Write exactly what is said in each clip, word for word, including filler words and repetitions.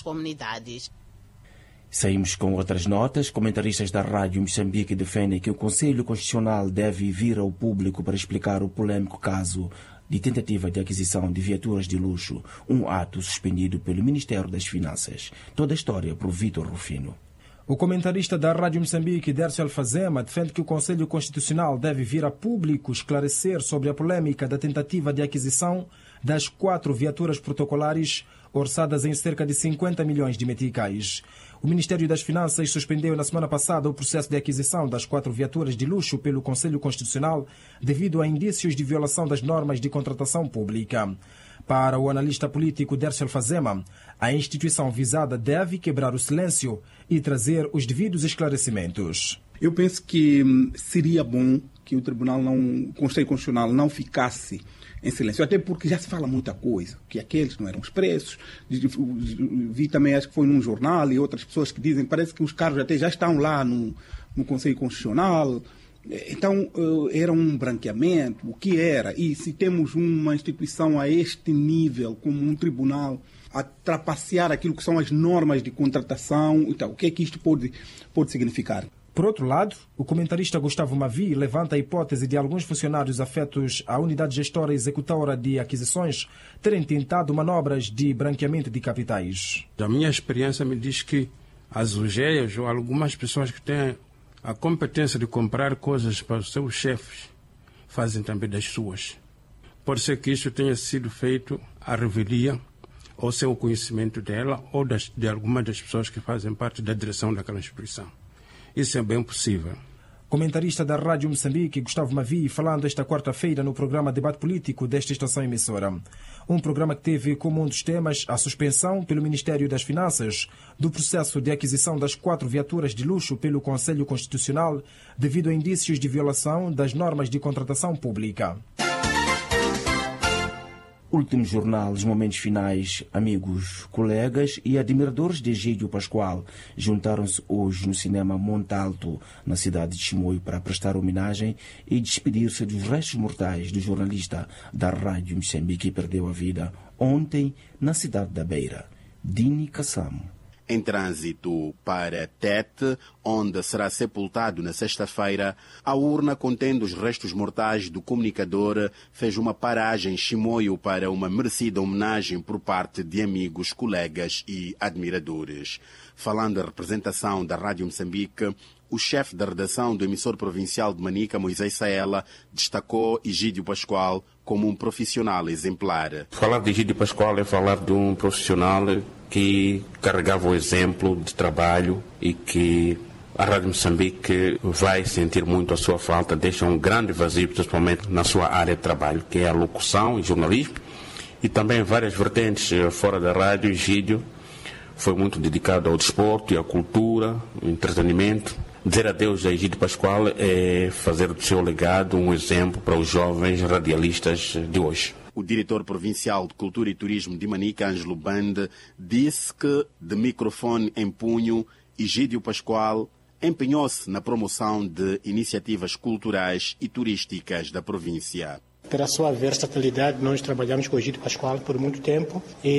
comunidades. Saímos com outras notas. Comentaristas da Rádio Moçambique defendem que o Conselho Constitucional deve vir ao público para explicar o polêmico caso de tentativa de aquisição de viaturas de luxo, um ato suspendido pelo Ministério das Finanças. Toda a história por Vítor Rufino. O comentarista da Rádio Moçambique, Dércio Alfazema, defende que o Conselho Constitucional deve vir a público esclarecer sobre a polêmica da tentativa de aquisição das quatro viaturas protocolares orçadas em cerca de cinquenta milhões de meticais. O Ministério das Finanças suspendeu na semana passada o processo de aquisição das quatro viaturas de luxo pelo Conselho Constitucional devido a indícios de violação das normas de contratação pública. Para o analista político Dércio Alfazema, a instituição visada deve quebrar o silêncio e trazer os devidos esclarecimentos. Eu penso que seria bom que o Tribunal, não, o Conselho Constitucional não ficasse em silêncio, até porque já se fala muita coisa, que aqueles não eram os preços. Vi também, acho que foi num jornal, e outras pessoas que dizem, parece que os carros até já estão lá no, no Conselho Constitucional. Então, era um branqueamento, o que era? E se temos uma instituição a este nível, como um tribunal, a trapacear aquilo que são as normas de contratação, então, o que é que isto pode, pode significar? Por outro lado, o comentarista Gustavo Mavi levanta a hipótese de alguns funcionários afetos à unidade gestora e executora de aquisições terem tentado manobras de branqueamento de capitais. A minha experiência me diz que as U G E As ou algumas pessoas que têm a competência de comprar coisas para os seus chefes fazem também das suas. Pode ser que isso tenha sido feito à revelia ou sem o conhecimento dela ou das, de algumas das pessoas que fazem parte da direção daquela instituição. Isso é bem possível. Comentarista da Rádio Moçambique, Gustavo Mavi, falando esta quarta-feira no programa Debate Político desta estação emissora. Um programa que teve como um dos temas a suspensão pelo Ministério das Finanças do processo de aquisição das quatro viaturas de luxo pelo Conselho Constitucional devido a indícios de violação das normas de contratação pública. Último jornal, os momentos finais. Amigos, colegas e admiradores de Egídio Pascoal juntaram-se hoje no cinema Montalto, na cidade de Chimoio, para prestar homenagem e despedir-se dos restos mortais do jornalista da Rádio Moçambique que perdeu a vida ontem na cidade da Beira, Dini Kassamo. Em trânsito para Tete, onde será sepultado na sexta-feira, a urna contendo os restos mortais do comunicador fez uma paragem em Chimoio para uma merecida homenagem por parte de amigos, colegas e admiradores. Falando em representação da Rádio Moçambique, o chefe da redação do emissor provincial de Manica, Moisés Saela, destacou Egídio Pascoal como um profissional exemplar. Falar de Egídio Pascoal é falar de um profissional que carregava o exemplo de trabalho e que a Rádio Moçambique vai sentir muito a sua falta, deixa um grande vazio, principalmente na sua área de trabalho, que é a locução e jornalismo, e também várias vertentes fora da rádio. Egídio foi muito dedicado ao desporto e à cultura, ao entretenimento. Dizer adeus a Egídio Pascoal é fazer do seu legado um exemplo para os jovens radialistas de hoje. O diretor provincial de Cultura e Turismo de Manica, Ângelo Bande, disse que, de microfone em punho, Egídio Pascoal empenhou-se na promoção de iniciativas culturais e turísticas da província. Pela sua versatilidade, nós trabalhamos com o Egídio Pascoal por muito tempo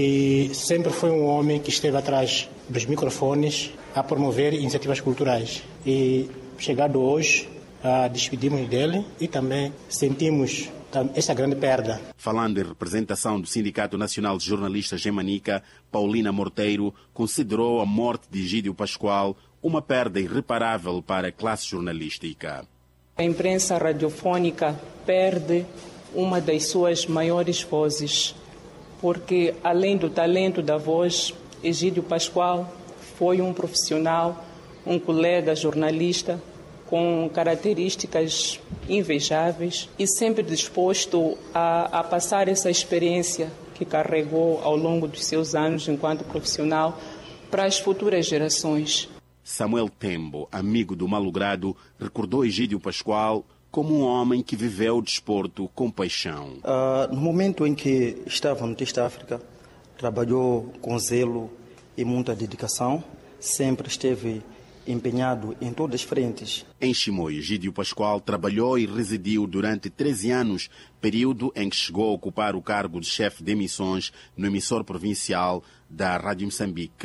e sempre foi um homem que esteve atrás dos microfones a promover iniciativas culturais. E chegado hoje, a despedimos dele e também sentimos essa grande perda. Falando em representação do Sindicato Nacional de Jornalistas em Manica, Paulina Morteiro considerou a morte de Egídio Pascoal uma perda irreparável para a classe jornalística. A imprensa radiofônica perde uma das suas maiores vozes, porque além do talento da voz, Egídio Pascoal foi um profissional, um colega jornalista com características invejáveis e sempre disposto a, a passar essa experiência que carregou ao longo dos seus anos enquanto profissional para as futuras gerações. Samuel Tembo, amigo do malogrado, recordou Egídio Pascoal como um homem que viveu o desporto com paixão. Uh, no momento em que estava no Teste África, trabalhou com zelo e muita dedicação, sempre esteve empenhado em todas as frentes. Em Chimoio, Egídio Pascoal trabalhou e residiu durante treze anos, período em que chegou a ocupar o cargo de chefe de emissões no emissor provincial da Rádio Moçambique,